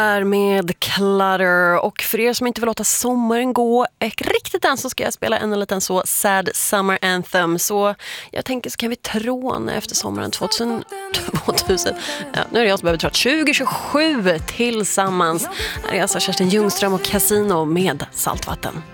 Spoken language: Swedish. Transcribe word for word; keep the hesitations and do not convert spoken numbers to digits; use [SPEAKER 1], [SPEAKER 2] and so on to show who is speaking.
[SPEAKER 1] Är med Clutter. Och för er som inte vill låta sommaren gå riktigt än så ska jag spela en liten så sad summer anthem. Så jag tänker så kan vi tråna efter sommaren tvåtusen. Ja, nu är det jag som behöver tråna tjugo tjugosju tillsammans. Här är alltså Kerstin Ljungström och Casino med Saltvatten.